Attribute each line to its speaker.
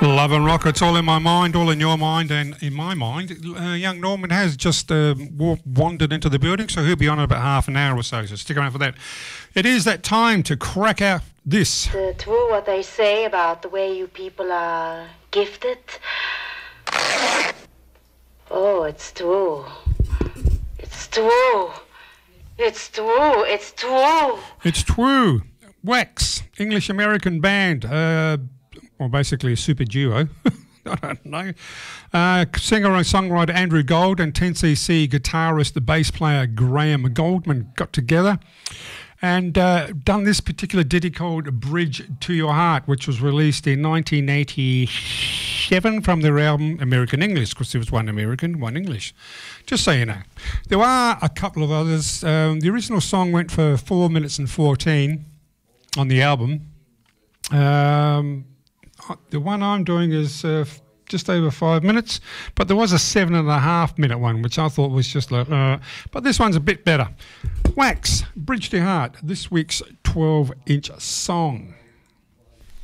Speaker 1: Love and rock, it's all in my mind, all in your mind and in my mind. Young Norman has just wandered into the building, so he'll be on in about half an hour or so stick around for that. It is that time to crack out this.
Speaker 2: It's true what they say about the way you people are gifted. Oh, it's true. It's true. It's true. It's true.
Speaker 1: It's true. Wax, English-American band. Well, basically a super duo. I don't know. Singer and songwriter Andrew Gold and 10cc guitarist, the bass player Graham Goldman got together and done this particular ditty called Bridge to Your Heart, which was released in 1987 from their album American English, because there was one American, one English. Just so you know. There are a couple of others. The original song went for 4 minutes and 14 on the album. The one I'm doing is just over 5 minutes, but there was a 7.5 minute one, which I thought was just like, but this one's a bit better. Wax, Bridge to Heart, this week's 12-inch song.